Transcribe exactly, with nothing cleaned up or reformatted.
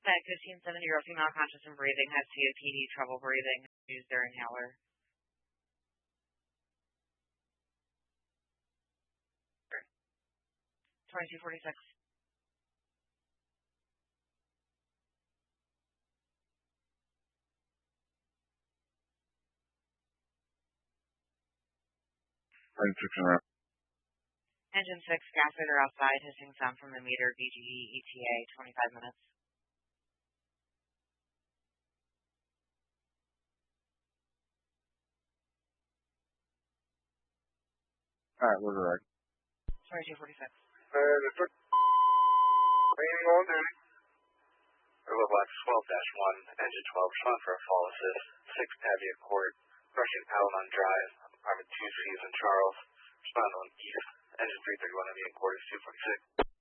Med fifteen seventy-year-old female conscious and breathing, has C O P D, trouble breathing, used their inhaler. twenty-two forty-six. twenty-six and around. Engine six, gasketer outside, hissing sound from the meter, B G E, E T A, twenty-five minutes. Alright, we're direct. twenty-two forty-six. Uh, remaining on duty. Roblox twelve dash one, engine twelve, front for a fall assist, six Pavia Court, rushing Palamon Drive, apartment two C's in Charles, respond on east, engine three thirty-one on the quarters two forty-six.